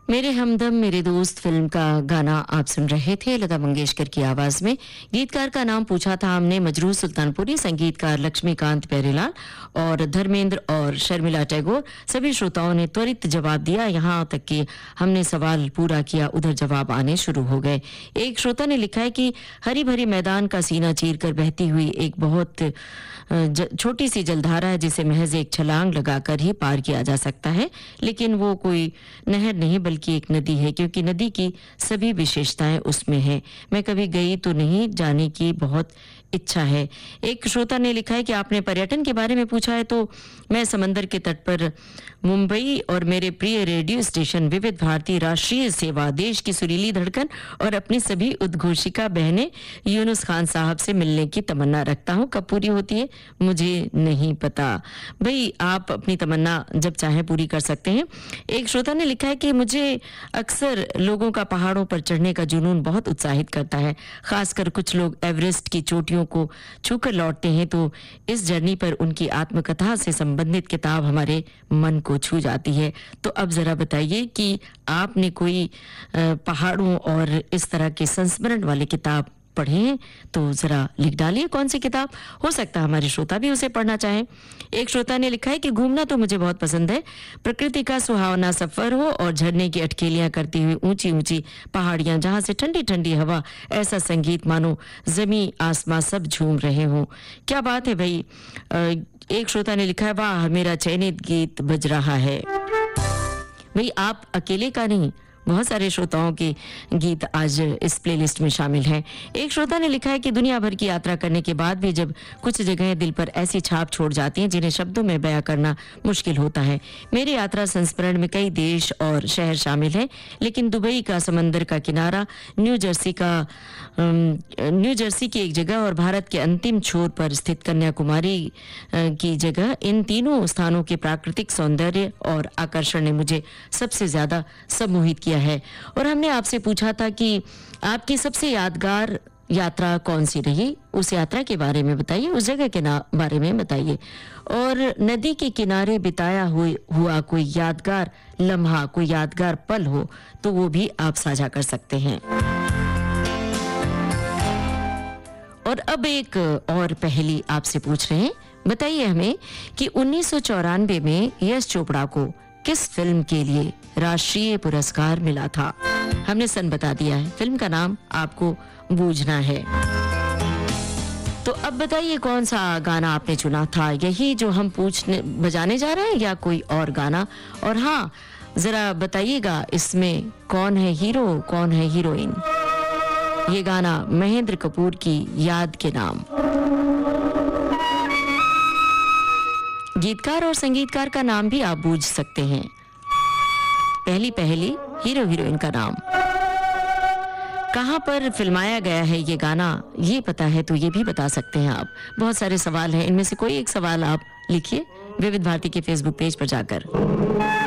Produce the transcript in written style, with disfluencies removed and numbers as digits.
मेरे हमदम मेरे दोस्त फिल्म का गाना आप सुन रहे थे लता मंगेशकर की आवाज में। गीतकार का नाम पूछा था हमने मजरूह सुल्तानपुरी, संगीतकार लक्ष्मीकांत प्यारेलाल और धर्मेंद्र और शर्मिला टैगोर। सभी श्रोताओं ने त्वरित जवाब दिया, यहाँ तक कि हमने सवाल पूरा किया उधर जवाब आने शुरू हो गए। एक श्रोता ने लिखा है कि हरी भरी मैदान का सीना चीरकर बहती हुई एक बहुत छोटी सी जलधारा है जिसे महज एक छलांग लगाकर ही पार किया जा सकता है, लेकिन वो कोई नहर नहीं बल्कि एक नदी है, क्योंकि नदी की सभी विशेषताएं उसमें हैं। मैं कभी गई तो नहीं, जाने की बहुत इच्छा है। एक श्रोता ने लिखा है कि आपने पर्यटन के बारे में पूछा है तो मैं समंदर के तट पर मुंबई और मेरे प्रिय रेडियो स्टेशन विविध भारती राष्ट्रीय सेवा, देश की सुरीली धड़कन और अपनी सभी उद्घोषिका बहनें यूनुस खान साहब से मिलने की तमन्ना रखता हूं। कब पूरी होती है मुझे नहीं पता। भाई आप अपनी तमन्ना जब चाहें पूरी कर सकते हैं। एक श्रोता ने लिखा है कि मुझे अक्सर लोगों का पहाड़ों पर चढ़ने का जुनून बहुत उत्साहित करता है, खासकर कुछ लोग एवरेस्ट की चोटियों को छूकर लौटते हैं तो इस जर्नी पर उनकी आत्मकथा से संबंधित किताब हमारे मन को छू जाती है। तो अब जरा बताइए कि आपने कोई पहाड़ों और इस तरह के संस्मरण वाले किताब पढ़े हैं तो जरा लिख डालिए कौन सी किताब। हो सकता है हमारे श्रोता भी उसे पढ़ना चाहें। एक श्रोता ने लिखा है कि घूमना तो मुझे बहुत पसंद है, प्रकृति का सुहावना सफर हो और झरने की अटकेलियां करती हुई ऊंची ऊंची पहाड़ियां, जहां से ठंडी ठंडी हवा, ऐसा संगीत मानो जमी आसमां सब झूम रहे हों। क्या बात है भाई। एक श्रोता ने लिखा है वाह मेरा चयनित गीत बज रहा है। भाई आप अकेले का नहीं, बहुत सारे श्रोताओं के गीत आज इस प्लेलिस्ट में शामिल हैं। एक श्रोता ने लिखा है कि दुनिया भर की यात्रा करने के बाद भी जब कुछ जगहें दिल पर ऐसी छाप छोड़ जाती हैं जिन्हें शब्दों में बयां करना मुश्किल होता है। मेरी यात्रा संस्मरण में कई देश और शहर शामिल हैं, लेकिन दुबई का समंदर का किनारा, न्यू जर्सी की एक जगह और भारत के अंतिम छोर पर स्थित कन्याकुमारी की जगह, इन तीनों स्थानों के प्राकृतिक सौंदर्य और आकर्षण ने मुझे सबसे ज्यादा सम्मोहित किया है। और हमने आपसे पूछा था कि आपकी सबसे यादगार यात्रा कौन सी रही, उस यात्रा के बारे में बताइए, उस जगह के बारे में बताइए, और नदी के किनारे बिताया हुआ कोई यादगार लम्हा, कोई यादगार पल हो तो वो भी आप साझा कर सकते हैं। और अब एक और पहेली आपसे पूछ रहे हैं। बताइए हमें कि 1994 में यश चोपड़ा को किस फिल्म के लिए राष्ट्रीय पुरस्कार मिला था। हमने सन बता दिया है, फिल्म का नाम आपको बूझना है। तो अब बताइए कौन सा गाना आपने चुना था, यही जो हम बजाने जा रहे हैं या कोई और गाना। और हाँ, जरा बताइएगा इसमें कौन है हीरो कौन है हीरोइन। ये गाना महेंद्र कपूर की याद के नाम। गीतकार और संगीतकार का नाम भी आप बूझ सकते हैं। पहली हीरो हीरोइन का नाम। कहां पर फिल्माया गया है ये गाना, ये पता है तो ये भी बता सकते हैं आप। बहुत सारे सवाल हैं, इनमें से कोई एक सवाल आप लिखिए विविध भारती के फेसबुक पेज पर जाकर।